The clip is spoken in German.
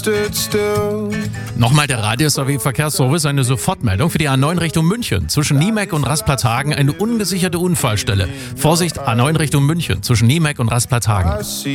Nochmal der Radius-AW-Verkehrsservice, eine Sofortmeldung für die A9 Richtung München. Zwischen Niemeck und Rasplatzhagen eine ungesicherte Unfallstelle. Vorsicht, A9 Richtung München, zwischen Niemeck und Rasplatzhagen.